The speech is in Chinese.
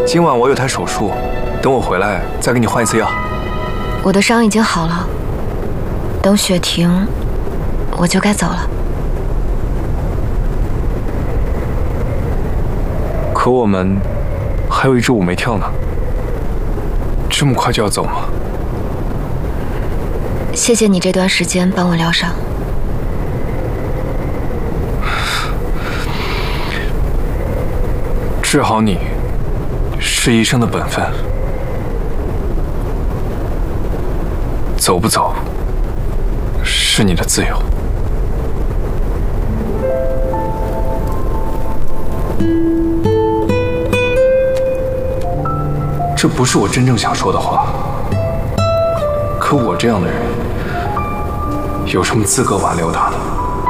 今晚我有台手术，等我回来再给你换一次药。 我的伤已经好了，等血停，我就该走了。 可我们还有一支舞没跳呢，这么快就要走吗？ 谢谢你这段时间帮我疗伤。 治好你是医生的本分，走不走是你的自由。这不是我真正想说的话，可我这样的人有什么资格挽留他呢？